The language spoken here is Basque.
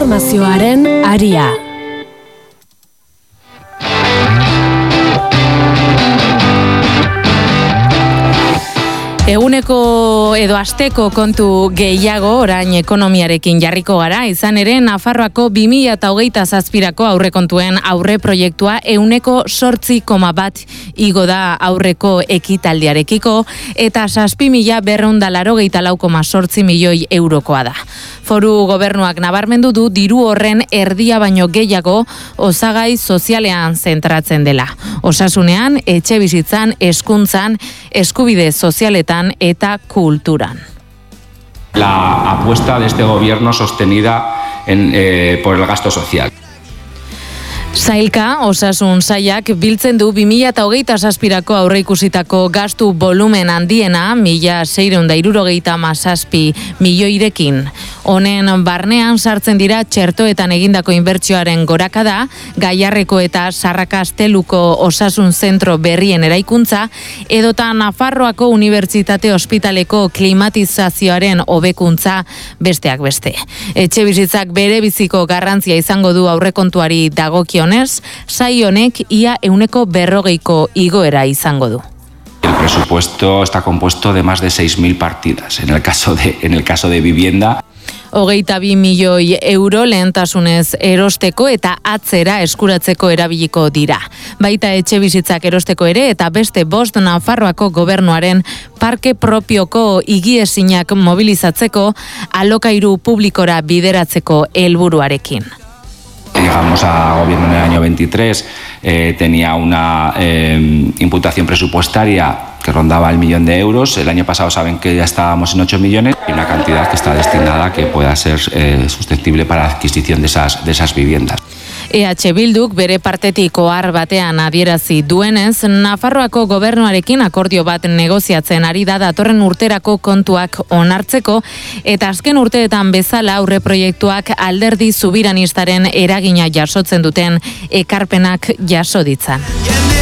Informazioaren aria. Eguneko edo asteko kontu gehiago orain ekonomiarekin jarriko gara, izan ere Nafarroako 2027ko aurrekontuen aurre proiektua 8,8% igo da aurreko ekitaldiarekiko eta 7.284,8 milioi eurokoa da. Foru gobernuak nabarmendu du diru horren erdia baino gehiago osagai sozialean zentratzen dela. Osasunean, etxebizitzan, hezkuntzan, eskubide sozialetan eta kulturan. La apuesta de este gobierno sostenida por el gasto social. Sailka, osasun sailak biltzen du 2027ko aurreikusitako gastu volumen handiena 1.677 milioirekin. Honen barnean sartzen dira txertoetan egindako inbertsioaren gorakada, Gaiarreko eta Sarrakasteluko osasun zentro berrien eraikuntza, edota Nafarroako Unibertsitate Ospitaleko klimatizazioaren hobekuntza besteak beste. Etxebizitzak bere biziko garrantzia izango du aurrekontuari dagokionez, sail honek ia 40% igoera izango du. El presupuesto está compuesto de más de 6.000 partidas. En el caso de vivienda, 22 milioi euro lehentasunez erosteko eta atzera eskuratzeko erabiliko dira. Baita etxebizitzak erosteko ere eta beste 5 Nafarroako gobernuaren parke propioko higiezinak mobilizatzeko alokairu publikora bideratzeko helburuarekin. Llegamos a gobierno en el año 23, tenía una imputación presupuestaria que rondaba el 1.000.000 de euros. El año pasado saben que ya estábamos en 8 millones y una cantidad que está destinada a que pueda ser susceptible para la adquisición de esas viviendas. EH Bilduk bere partetik ohar batean adierazi duenez, Nafarroako gobernuarekin akordio bat negoziatzen ari da datorren urterako kontuak onartzeko eta azken urteetan bezala aurreproiektuak alderdi zubiranistaren eragina jasotzen duten ekarpenak jaso ditzan.